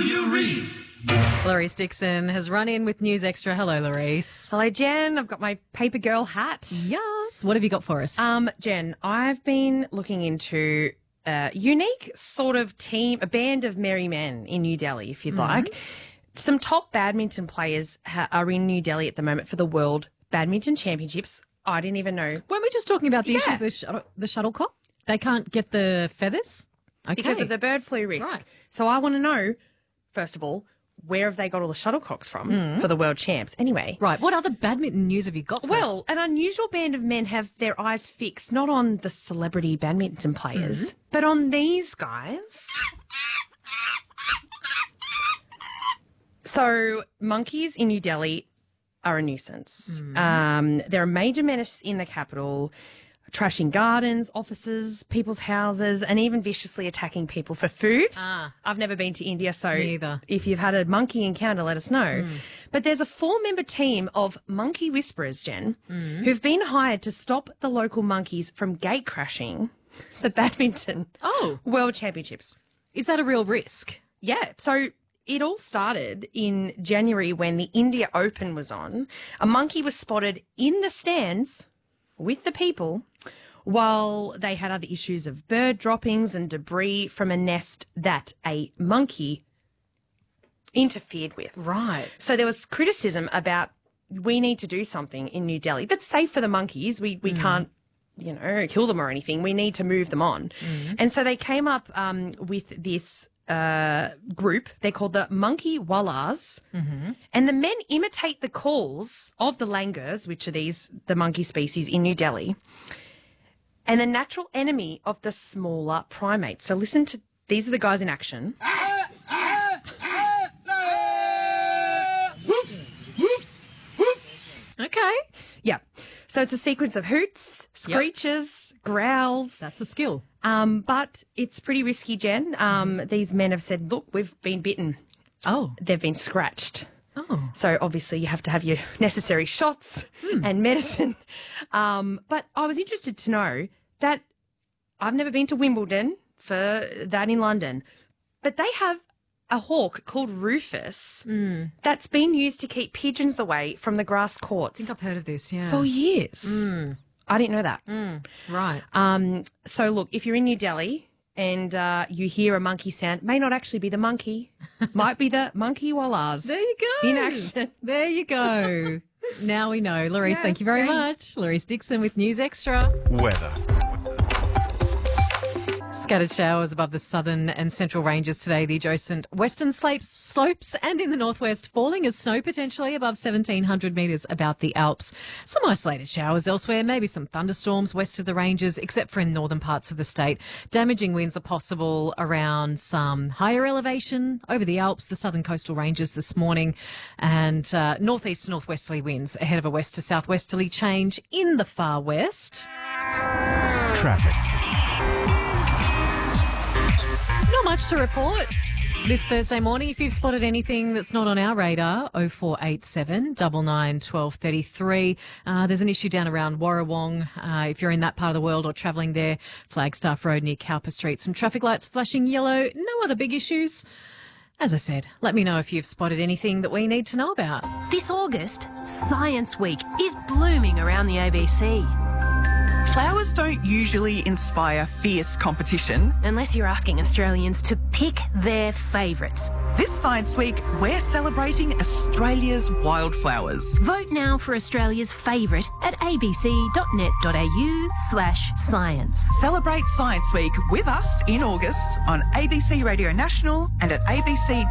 you read? Laurice Dixon has run in with News Extra. Hello, Laurice. Hello, Jen. I've got my paper girl hat. Yes. What have you got for us? Jen, I've been looking into a unique sort of team, a band of merry men in New Delhi, if you'd like. Some top badminton players are in New Delhi at the moment for the World Badminton Championships. I didn't even know. Weren't we just talking about the issue Yeah. with the shuttlecock? They can't get the feathers? Okay. Because of the bird flu risk. Right. So I want to know, first of all, where have they got all the shuttlecocks from for the world champs? Anyway. Right. What other badminton news have you got for us? Well, an unusual band of men have their eyes fixed not on the celebrity badminton players, but on these guys. So monkeys in New Delhi are a nuisance. They're a major menace in the capital, trashing gardens, offices, people's houses, and even viciously attacking people for food. I've never been to India, so Me either. if you've had a monkey encounter, let us know. But there's a 4-member team of monkey whisperers, Jen, who've been hired to stop the local monkeys from gate crashing the badminton World Championships. Is that a real risk? Yeah, so it all started in January when the India Open was on. A monkey was spotted in the stands with the people while they had other issues of bird droppings and debris from a nest that a monkey interfered with. Right. So there was criticism about we need to do something in New Delhi that's safe for the monkeys. We can't, kill them or anything. We need to move them on. And so they came up with this group. They're called the Monkey Wallahs. And the men imitate the calls of the langurs, which are the monkey species in New Delhi, and the natural enemy of the smaller primates. So listen to, these are the guys in action. Okay. Yeah. So it's a sequence of hoots, screeches, growls. That's a skill. But it's pretty risky, Jen. These men have said, look, we've been bitten. Oh. They've been scratched. Oh. So obviously you have to have your necessary shots and medicine. But I was interested to know that I've never been to Wimbledon for that in London, but they have a hawk called Rufus that's been used to keep pigeons away from the grass I courts think I've heard of this, yeah. for years. I didn't know that. Right. So look, if you're in New Delhi and you hear a monkey sound, may not actually be the monkey, might be the Monkey Wallahs. There you go. In action. There you go. Now we know. Laurice, thank you very much. Laurice Dixon with News Extra. Weather. Scattered showers above the southern and central ranges today. The adjacent western slopes and in the northwest falling as snow potentially above 1,700 metres about the Alps. Some isolated showers elsewhere, maybe some thunderstorms west of the ranges, except for in northern parts of the state. Damaging winds are possible around some higher elevation over the Alps, the southern coastal ranges this morning, and northeast to northwesterly winds ahead of a west to southwesterly change in the far west. Traffic. Not much to report this Thursday morning. If you've spotted anything that's not on our radar, 0487 99 1233. There's an issue down around Warrawong. If you're in that part of the world or travelling there, Flagstaff Road near Cowper Street. Some traffic lights flashing yellow. No other big issues. As I said, let me know if you've spotted anything that we need to know about. This August, Science Week is blooming around the ABC. Flowers don't usually inspire fierce competition. Unless you're asking Australians to pick their favourites. This Science Week, we're celebrating Australia's wildflowers. Vote now for Australia's favourite at abc.net.au/science. Celebrate Science Week with us in August on ABC Radio National and at ABC